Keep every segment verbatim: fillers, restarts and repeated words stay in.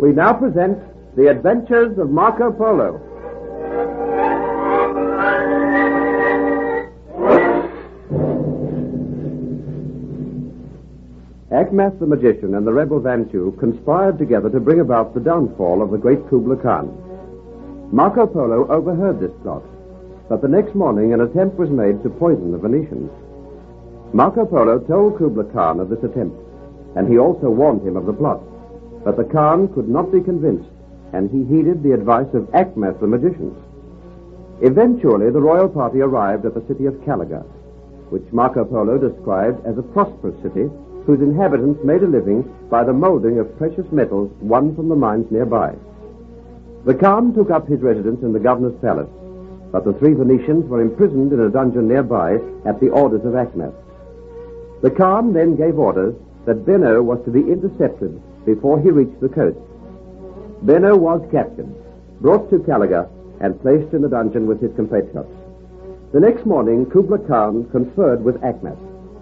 We now present The Adventures of Marco Polo. Akmath the magician and the rebel Vanchu conspired together to bring about the downfall of the great Kubla Khan. Marco Polo overheard this plot, but the next morning an attempt was made to poison the Venetians. Marco Polo told Kubla Khan of this attempt, and he also warned him of the plot. But the Khan could not be convinced, and he heeded the advice of Akmath the magician. Eventually, the royal party arrived at the city of Caliga, which Marco Polo described as a prosperous city whose inhabitants made a living by the molding of precious metals won from the mines nearby. The Khan took up his residence in the governor's palace, but the three Venetians were imprisoned in a dungeon nearby at the orders of Akmath. The Khan then gave orders that Benno was to be intercepted before he reached the coast. Benno was captured, brought to Caliga, and placed in the dungeon with his compatriots. The next morning, Kubla Khan conferred with Akmath.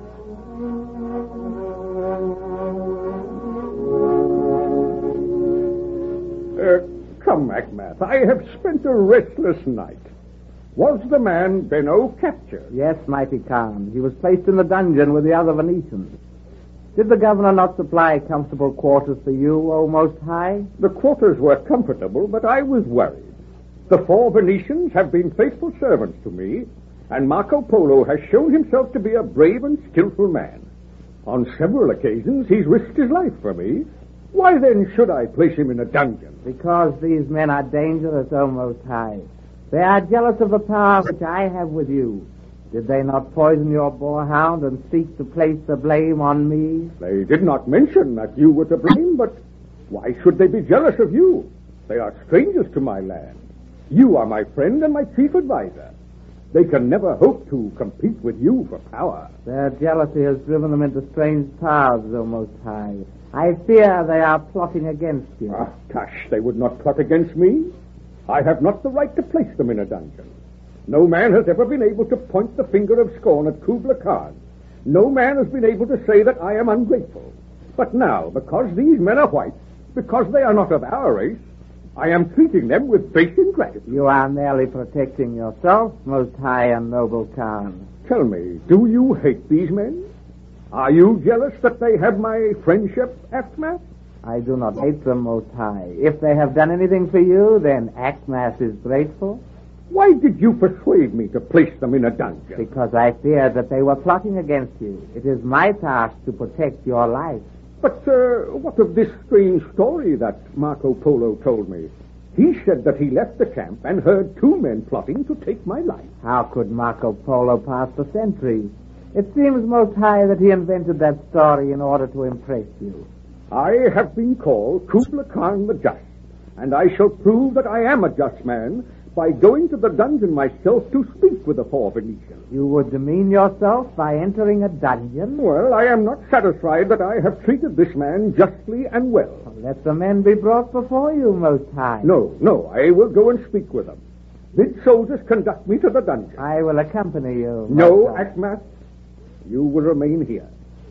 Uh, come, Akmath, I have spent a restless night. Was the man Benno captured? Yes, mighty Khan. He was placed in the dungeon with the other Venetians. Did the governor not supply comfortable quarters for you, O Most High? The quarters were comfortable, but I was worried. The four Venetians have been faithful servants to me, and Marco Polo has shown himself to be a brave and skillful man. On several occasions, he's risked his life for me. Why then should I place him in a dungeon? Because these men are dangerous, O Most High. They are jealous of the power which I have with you. Did they not poison your boarhound and seek to place the blame on me? They did not mention that you were to blame, but why should they be jealous of you? They are strangers to my land. You are my friend and my chief advisor. They can never hope to compete with you for power. Their jealousy has driven them into strange paths, O Most High. I fear they are plotting against you. Ah, tush, they would not plot against me. I have not the right to place them in a dungeon. No man has ever been able to point the finger of scorn at Kubla Khan. No man has been able to say that I am ungrateful. But now, because these men are white, because they are not of our race, I am treating them with base ingratitude. You are merely protecting yourself, Most High and Noble Khan. Tell me, do you hate these men? Are you jealous that they have my friendship, Akmath? I do not hate them, Most High. If they have done anything for you, then Akmath is grateful. Why did you persuade me to place them in a dungeon? Because I feared that they were plotting against you. It is my task to protect your life. But, uh, what of this strange story that Marco Polo told me? He said that he left the camp and heard two men plotting to take my life. How could Marco Polo pass the sentries? It seems, Most High, that he invented that story in order to impress you. I have been called Kubla Khan the Just, and I shall prove that I am a just man by going to the dungeon myself to speak with the four Venetians. You would demean yourself by entering a dungeon? Well, I am not satisfied that I have treated this man justly and well. Well, let the men be brought before you, Most High. No, no, I will go and speak with them. Bid soldiers conduct me to the dungeon. I will accompany you. No, Akmath, you will remain here.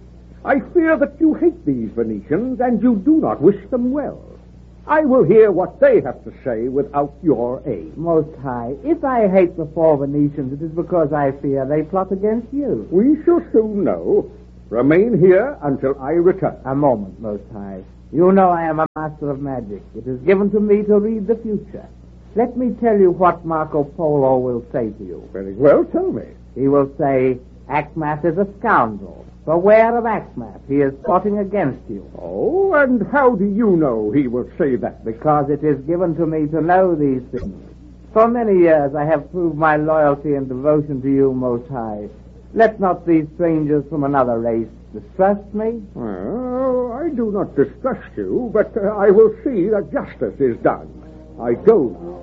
I fear that you hate these Venetians and you do not wish them well. I will hear what they have to say without your aid. Most High, if I hate the four Venetians, it is because I fear they plot against you. We shall soon know. Remain here until I return. A moment, Most High. You know I am a master of magic. It is given to me to read the future. Let me tell you what Marco Polo will say to you. Very well, tell me. He will say, Akmath is a scoundrel. Beware of Akmath. He is plotting against you. Oh, and how do you know he will say that? Because it is given to me to know these things. For many years I have proved my loyalty and devotion to you, Most High. Let not these strangers from another race distrust me. Well, I do not distrust you, but uh, I will see that justice is done. I go now.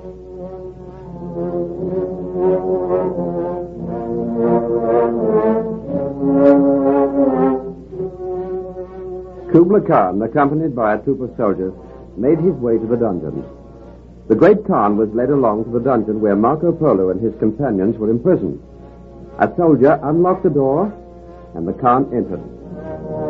Kubla Khan, accompanied by a troop of soldiers, made his way to the dungeons. The great Khan was led along to the dungeon where Marco Polo and his companions were imprisoned. A soldier unlocked the door, and the Khan entered.